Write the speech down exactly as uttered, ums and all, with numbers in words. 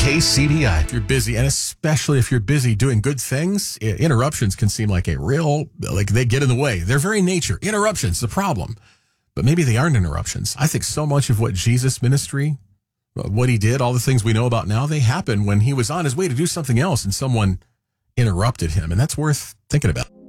K C D I. If you're busy, and especially if you're busy doing good things, i- interruptions can seem like a real, like they get in the way. Their very nature. Interruptions, the problem. But maybe they aren't interruptions. I think so much of what Jesus' ministry, what he did, all the things we know about now, they happened when he was on his way to do something else and someone interrupted him. And that's worth thinking about.